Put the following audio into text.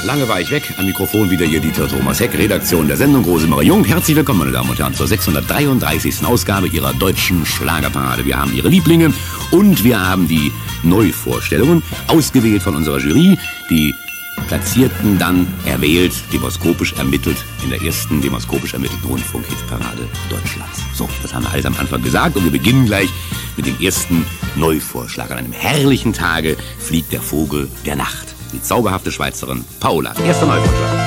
lange war ich weg. Am Mikrofon wieder hier Dieter Thomas Heck, Redaktion der Sendung Rosemarie Jung. Herzlich willkommen, meine Damen und Herren, zur 633. Ausgabe Ihrer deutschen Schlagerparade. Wir haben Ihre Lieblinge und wir haben die Neuvorstellungen, ausgewählt von unserer Jury, die Platzierten dann erwählt, demoskopisch ermittelt, in der ersten demoskopisch ermittelten Rundfunk-Hitparade Deutschlands. So, das haben wir alles am Anfang gesagt und wir beginnen gleich mit dem ersten Neuvorschlag. An einem herrlichen Tage fliegt der Vogel der Nacht. Die zauberhafte Schweizerin Paula. Erster Neuvorschlag.